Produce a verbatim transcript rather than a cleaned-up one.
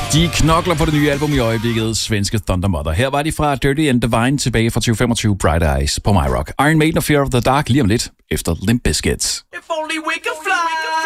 De knokler på det nye album i øjeblikket, svenske Thunder Mother. Her var de fra Dirty and Divine tilbage fra tyve femogtyve, Bright Eyes på My Rock. Iron Maiden og Fear of the Dark lige om lidt efter Limp Bizkit. If only we could